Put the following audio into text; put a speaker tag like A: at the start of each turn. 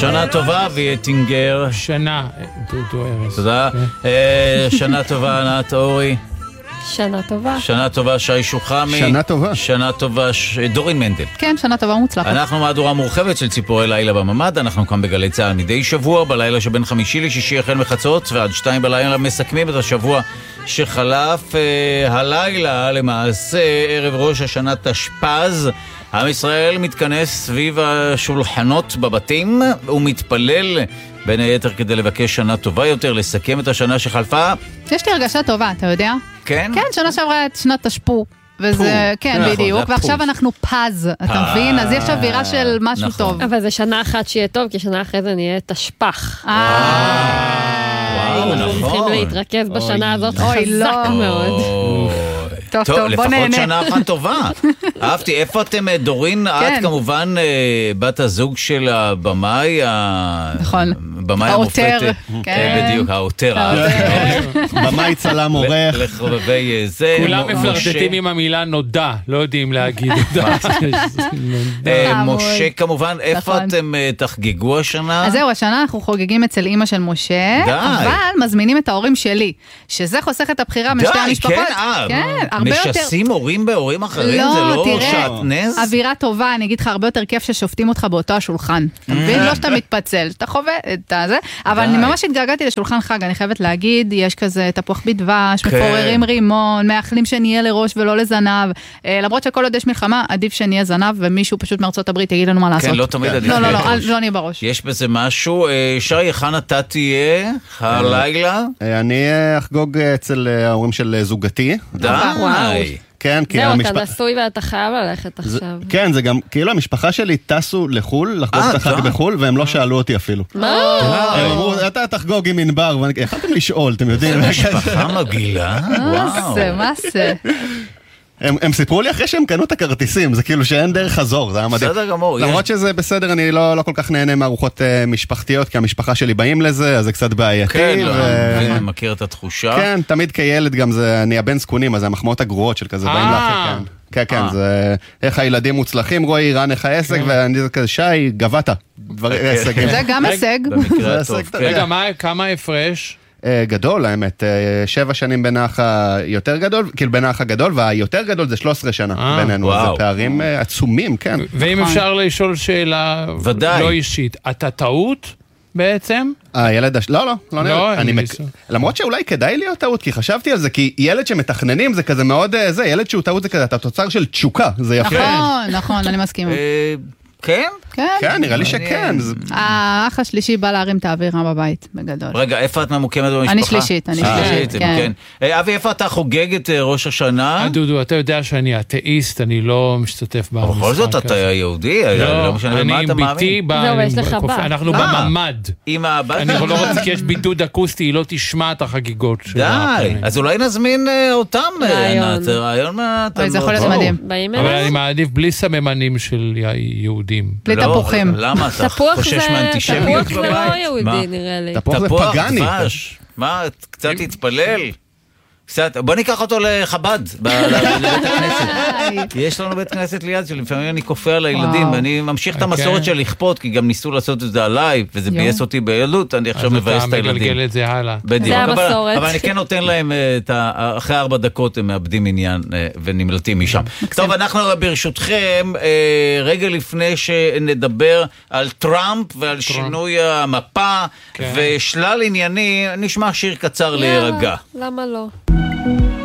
A: שנה טובה וייטינגר.
B: שנה, דודו ארז.
A: תודה. שנה טובה ענת אורי.
C: שנה טובה.
A: שנה טובה שי שוחמי.
D: שנה טובה.
A: שנה טובה דורין מנדל.
E: כן, שנה טובה ומוצלחת.
A: אנחנו מהדורה מורחבת של ציפורי לילה בממד. אנחנו כאן בגלי צהל מדי שבוע, בלילה שבין חמישי לשישי החל מחצות ועד 2 בלילה מסכמים את השבוע שחלף. הלילה למעשה ערב ראש השנה תשפ"ז. עם ישראל מתכנס סביב השולחנות בבתים ומתפלל בין היתר כדי לבקש שנה טובה יותר, לסכם את השנה שחלפה.
E: יש לי הרגשה טובה, אתה יודע?
A: כן?
E: כן, שנה שעברה את שנת תשפ"ו. וזה, כן, בדיוק, ועכשיו אנחנו פז, אתה מבין? אז יש אווירה של משהו טוב.
C: אבל זה שנה אחת שיהיה טוב, כי שנה אחרי זה נהיה תשפ"ח.
A: וואו,
C: אנחנו צריכים להתרכז בשנה הזאת חזק מאוד.
E: טוב, בוא
A: לפחות
E: נהנה.
A: שנה אחת טובה. אהבתי. איפה אתם, דורין? את כמובן בת הזוג של הבמאי,
E: נכון.
A: הבמאי המופת.
E: כן.
A: בדיוק, העותר.
D: במאי צלם עורך.
A: לחובבי זה.
B: כולם מפלרטטים עם המילה נודע, לא יודעים להגיד.
A: משה כמובן, איפה אתם תחגגו השנה?
E: אז זהו, השנה אנחנו חוגגים אצל אמא של משה, אבל מזמינים את ההורים שלי, שזה חוסך את הבחירה משתי המשפחות. כן, הרבה יותר.
A: משסים הורים בהורים אחרים, זה לא שעטנז?
E: אווירה טובה, אני אגיד לך, הרבה יותר כיף ששופטים אותך באותו השולחן. אתה מבין? לא שאתה מתפצל, שאתה חווה את זה. אבל אני ממש התגעגעתי לשולחן חג, אני חייבת להגיד, יש כזה תפוח בדבש, מפוררים רימון, מאחלים שנהיה לראש ולא לזנב. למרות שכל עוד יש מלחמה, עדיף שנהיה זנב, ומישהו פשוט מארצות הברית יגיד לנו מה לעשות.
A: כן, לא תמיד עדיף.
E: לא נהיה בראש.
A: יש בזה משהו. שי, היכן אתה תהיה הלילה?
D: אני אחגוג אצל ההורים של זוגתי.
A: די.
D: כן, כי
C: זהו, אתה נשוי ואתה חייב ללכת עכשיו.
D: כן, זה גם, כאילו המשפחה שלי טסו לחול, לחגוג את החג בחול, והם לא שאלו אותי אפילו.
C: מה?
D: הם אמרו, אתה תחגוג עם ענבר, יכלתם לשאול, אתם יודעים.
A: משפחה מגעילה?
E: מה זה?
D: הם סיפרו לי אחרי שהם קנו את הכרטיסים, זה כאילו שאין דרך חזור, זה היה מדהים.
A: בסדר גמור.
D: למרות שזה בסדר, אני לא כל כך נהנה מארוחות משפחתיות, כי המשפחה שלי באים לזה, אז זה קצת בעייתי.
A: כן, אני מכיר את התחושה.
D: כן, תמיד כילד גם זה, אני הבן זקונים, אז זה המחמאות הגרועות של כזה, באים לך, כן. כן, זה איך הילדים מוצלחים, רואי, רן איך העסק, ואני זה כזה, שי, גבעת.
E: זה גם הישג.
A: במקרה הטוב.
B: רגע, כמה הפרש?
D: גדול, האמת, 7 שנים בין האח היותר גדול, כאילו בין האח הגדול, והיותר גדול זה 13 שנה בינינו, זה פערים עצומים, כן.
B: ואם אפשר לשאול שאלה לא אישית, אתה טעות בעצם?
D: הילד לא נראה. למרות שאולי כדאי להיות טעות, כי חשבתי על זה, כי ילד שמתכננים זה כזה מאוד, זה ילד שהוא טעות זה כזה, אתה תוצר של תשוקה, זה יפה.
E: נכון, אני מסכימה.
A: כן?
D: כן, נראה לי שכן.
E: האח השלישי בא להרים את האווירה בבית, בגדול.
A: רגע, איפה את ממוקמת במשפחה?
E: אני שלישית, כן.
A: אבי, איפה אתה חוגג את ראש השנה?
B: דודו, אתה יודע שאני אתאיסט, אני לא משתתף במשחק.
A: בכל זאת אתה יהודי, לא משנה במה אתה מאמין.
B: אנחנו בממד.
A: עם הבת?
B: אני לא רוצה, כי יש בידוד אקוסטי, היא לא תשמע את החגיגות שלה.
A: די, אז אולי נזמין אותם. רעיון.
E: זה יכול להיות מדהים.
B: אבל אני מעדיף בלי סממנים של יהודים.
E: בלי תפוחים.
A: למה? אתה חושש מאנטישמיות בבית?
C: תפוח זה לא יהודי נראה לי.
D: תפוח זה פגני.
A: מה, קצת תתפלל? בוא ניקח אותו לחב"ד, לבית הכנסת. יש לנו בית כנסת ליד שלפעמים אני כופה על הילדים, ואני ממשיך את המסורת של לכפות, כי גם ניסו לעשות את זה עליי, וזה בייס אותי בילדות, אני עכשיו מבייס את הילדים.
B: אז אתה מגלגל את זה הלאה.
A: בדיוק,
C: זה המסורת.
A: אבל אני כן נותן להם, אחרי 4 דקות הם מאבדים עניין ונמלטים משם. טוב, אנחנו ברשותכם, רגע לפני שנדבר על טראמפ ועל שינוי המפה, ושלל עניינים, נשמע שיר קצר להירגע.
C: למה לא?